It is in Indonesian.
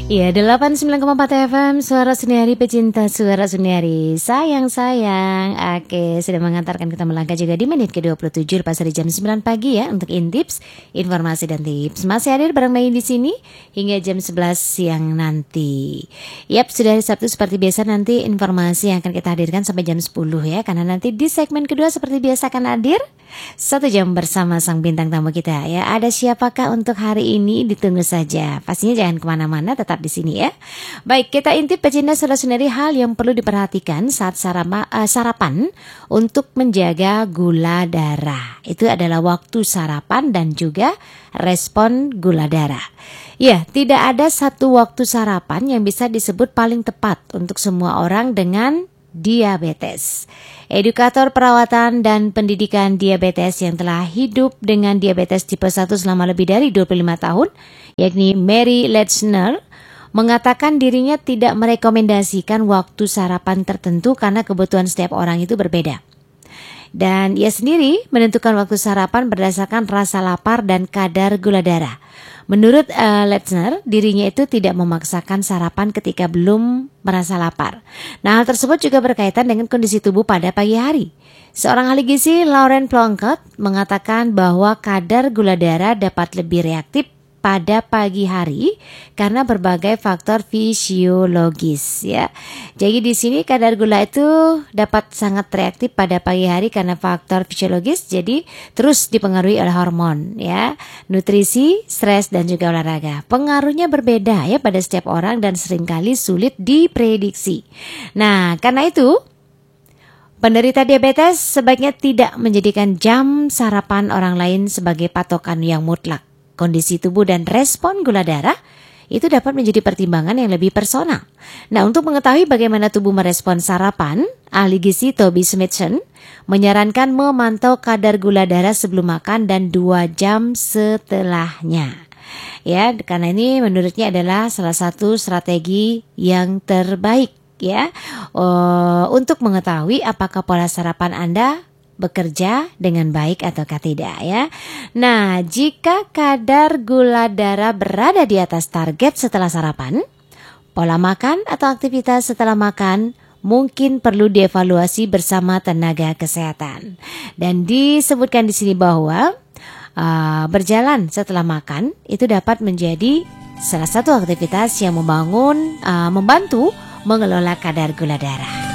Iya, 89,4 FM, Suara Suniari, pecinta Suara Suniari. Sayang, oke, sudah mengantarkan kita melangkah juga di menit ke-27 lepas dari jam 9 pagi ya untuk Intips, informasi dan tips. Masih hadir bareng Mai di sini hingga jam 11 siang nanti. Yap, sudah hari Sabtu seperti biasa nanti informasi yang akan kita hadirkan sampai jam 10 ya. Karena nanti di segmen kedua seperti biasa akan hadir 1 jam bersama sang bintang tamu kita ya. Ada siapakah untuk hari ini? Ditunggu saja. Pastinya jangan kemana-mana, tetap di sini ya. Baik, kita intip pecinta Suara Suniari hal yang perlu diperhatikan saat sarapan untuk menjaga gula darah. Itu adalah waktu sarapan dan juga respon gula darah. Ya, tidak ada satu waktu sarapan yang bisa disebut paling tepat untuk semua orang dengan diabetes. Edukator perawatan dan pendidikan diabetes yang telah hidup dengan diabetes tipe 1 selama lebih dari 25 tahun, yakni Mary Lechner, mengatakan dirinya tidak merekomendasikan waktu sarapan tertentu karena kebutuhan setiap orang itu berbeda. Dan ia sendiri menentukan waktu sarapan berdasarkan rasa lapar dan kadar gula darah. Menurut Lechner, dirinya itu tidak memaksakan sarapan ketika belum merasa lapar. Nah, hal tersebut juga berkaitan dengan kondisi tubuh pada pagi hari. Seorang ahli gizi, Lauren Plunkett, mengatakan bahwa kadar gula darah dapat lebih reaktif pada pagi hari karena berbagai faktor fisiologis ya. Jadi di sini kadar gula itu dapat sangat reaktif pada pagi hari karena faktor fisiologis, jadi terus dipengaruhi oleh hormon ya, nutrisi, stres dan juga olahraga. Pengaruhnya berbeda ya pada setiap orang dan seringkali sulit diprediksi. Nah, karena itu penderita diabetes sebaiknya tidak menjadikan jam sarapan orang lain sebagai patokan yang mutlak. Kondisi tubuh dan respon gula darah itu dapat menjadi pertimbangan yang lebih personal. Nah, untuk mengetahui bagaimana tubuh merespon sarapan, ahli gizi Toby Smithson menyarankan memantau kadar gula darah sebelum makan dan 2 jam setelahnya. Ya, karena ini menurutnya adalah salah satu strategi yang terbaik ya untuk mengetahui apakah pola sarapan Anda bekerja dengan baik ataukah tidak ya. Nah, jika kadar gula darah berada di atas target setelah sarapan, pola makan atau aktivitas setelah makan mungkin perlu dievaluasi bersama tenaga kesehatan. Dan disebutkan di sini bahwa berjalan setelah makan itu dapat menjadi salah satu aktivitas yang membantu mengelola kadar gula darah.